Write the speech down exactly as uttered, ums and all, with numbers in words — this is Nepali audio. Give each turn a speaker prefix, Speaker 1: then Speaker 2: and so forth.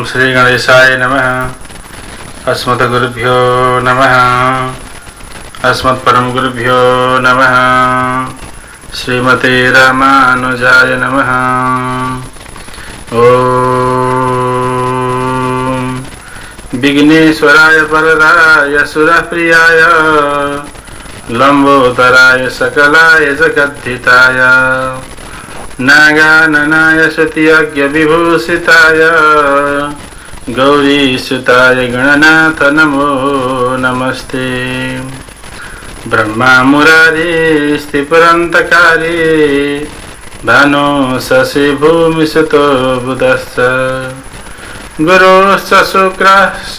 Speaker 1: श्री गणेशाय नमः। अस्मद्गुरुभ्यो नमः। अस्मत्परमगुरुभ्यो नमः। श्रीमते रामानुजाय नमः। ओम विघ्नेश्वराय वरदाय सुरप्रियाय लंबोदराय सकलाय जगद्धिताय नागाननाय सत्यज्ञ विभूषिताय गौरीसुताय गणनाथ नमो नमस्ते। ब्रह्मा मुरारी स्थिपुरन्तकारी भानो शशि भूमिसुतो बुधश्च गुरुश्च शुक्रश्च